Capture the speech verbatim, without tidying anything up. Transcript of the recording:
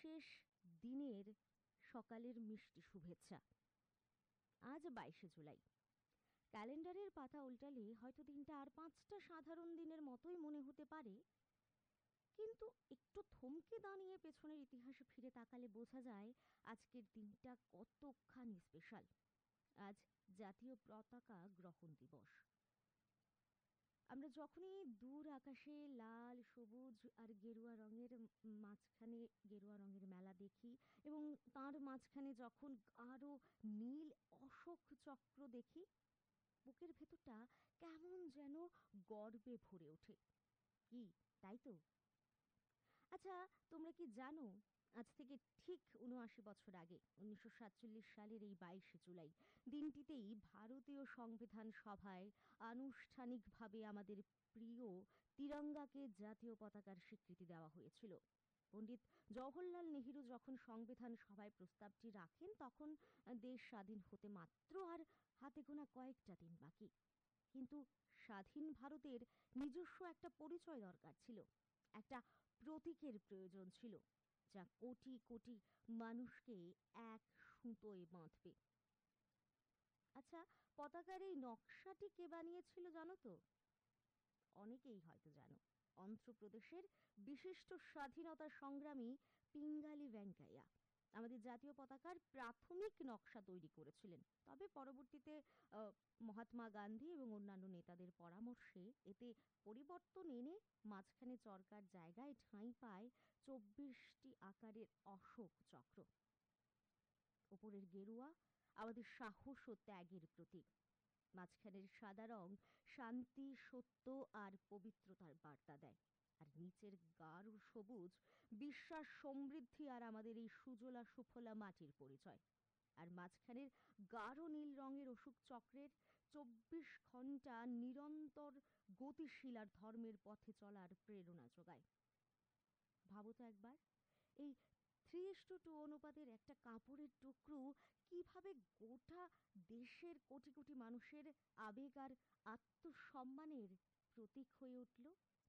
বিশেষ দিনের সকালের মিষ্টি শুভেচ্ছা। আজ বাইশে জুলাই। ক্যালেন্ডারের পাতা উল্টালে হয়তো দিনটা আর পাঁচটা সাধারণ দিনের মতোই মনে হতে পারে, কিন্তু একটু থমকে দাঁড়িয়ে পেছনের ইতিহাসে ফিরে তাকালে বোঝা যায় আজকের দিনটা কতখানি স্পেশাল। আজ জাতীয় পতাকা গ্রহণ দিবস। আমরা যখনই দূর আকাশে লাল, সবুজ আর গেরুয়া রঙের মাঝখানে গেরুয়া রঙের মেলা দেখি এবং তার মাঝখানে যখন আরও নীল অশোক চক্র দেখি, বুকের ভেতরটা কেমন যেন গর্বে ভরে ওঠে। কি তাই তো? আচ্ছা, তোমরা কি জানো আজ থেকে ঠিক উনআশি বছর আগে উনিশশো সাতচল্লিশ সালের এই বাইশে জুলাই দিনটিতেই ভারতীয় সংবিধান সভায় আনুষ্ঠানিকভাবে আমাদের প্রিয় তিরঙ্গাকে জাতীয় পতাকার স্বীকৃতি দেওয়া হয়েছিল। পণ্ডিত জওহরলাল নেহেরু যখন সংবিধান সভায় প্রস্তাবটি রাখেন তখন দেশ স্বাধীন হতে মাত্র আর হাতে গোনা কয়েকটা দিন বাকি। কিন্তু স্বাধীন ভারতের নিজস্ব একটা পরিচয় দরকার ছিল, একটা প্রতীকের প্রয়োজন ছিল যা কোটি কোটি মানুষকে এক সুতোয় বাঁধবে। আচ্ছা, পতাকার এই নকশাটি কে বানিয়েছিল জানো তো? অনেকেই হয়তো জানো, অন্ধ্রপ্রদেশের বিশিষ্ট স্বাধীনতা সংগ্রামী পিঙ্গালি ভেঙ্কাইয়া আমাদের জাতীয় পতাকার প্রাথমিক নকশা তৈরি করেছিলেন। তবে পরবর্তীতে আহ, মহাত্মা গান্ধী এবং অন্যান্য নেতাদের পরামর্শে এতে পরিবর্তন এনে মাঝখানে চরকার জায়গায় ঠাঁই পায় চব্বিশটি আকারের অশোক চক্র। ওপরের গেরুয়া আমাদের সাহস ও ত্যাগের প্রতীক, মাঝখানের সাদা রং শান্তি, সত্য আর পবিত্রতার বার্তা দেয়, আর নিচের গাঢ় সবুজ বিশ্বাস, সমৃদ্ধি আর আমাদের এই সুজলা সুফলা মাটির পরিচয়। আর মাঝখানের গাঢ় নীল রঙের অশোক চক্রের চব্বিশ ঘন্টা নিরন্তর গতিশীল আর ধর্মের পথে চলার প্রেরণা যোগায়। ভাবো তো একবার, এই থ্রি ইস টু টু অনুপাতের একটা কাপড়ের টুকরো কিভাবে গোটা দেশের কোটি কোটি মানুষের আবেগ আর আত্মসম্মানের প্রতীক হয়ে উঠল।